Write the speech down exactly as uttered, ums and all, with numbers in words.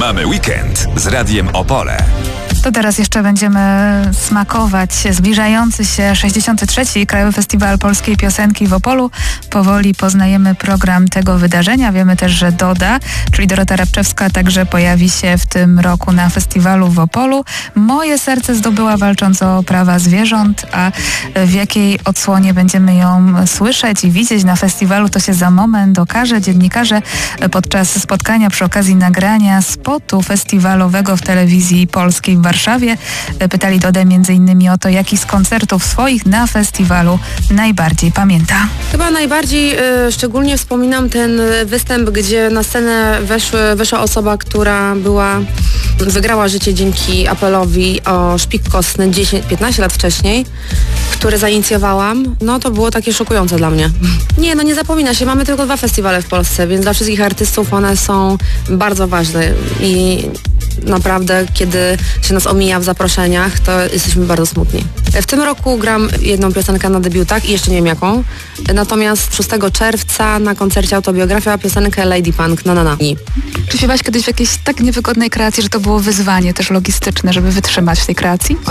Mamy weekend z Radiem Opole. To teraz jeszcze będziemy smakować zbliżający się sześćdziesiąty trzeci Krajowy Festiwal Polskiej Piosenki w Opolu. Powoli poznajemy program tego wydarzenia. Wiemy też, że Doda, czyli Dorota Rabczewska, także pojawi się w tym roku na festiwalu w Opolu. Moje serce zdobyła walcząc o prawa zwierząt, a w jakiej odsłonie będziemy ją słyszeć i widzieć na festiwalu, to się za moment okaże. Dziennikarze podczas spotkania przy okazji nagrania spotu festiwalowego w telewizji polskiej w Warszawie pytali Dodę między innymi o to, jaki z koncertów swoich na festiwalu najbardziej pamięta. Chyba najbardziej y, szczególnie wspominam ten występ, gdzie na scenę weszły, weszła osoba, która była, wygrała życie dzięki apelowi o szpik kostny dziesięć piętnaście lat wcześniej, który zainicjowałam. No to było takie szokujące dla mnie. Nie, no nie zapomina się, mamy tylko dwa festiwale w Polsce, więc dla wszystkich artystów one są bardzo ważne i naprawdę, kiedy się nas omija w zaproszeniach, to jesteśmy bardzo smutni. W tym roku gram jedną piosenkę na debiutach i jeszcze nie wiem jaką. Natomiast szóstego czerwca na koncercie Autobiografia piosenkę Lady Punk na na na. Czy śpiewałaś kiedyś w jakiejś tak niewygodnej kreacji, że to było wyzwanie też logistyczne, żeby wytrzymać w tej kreacji?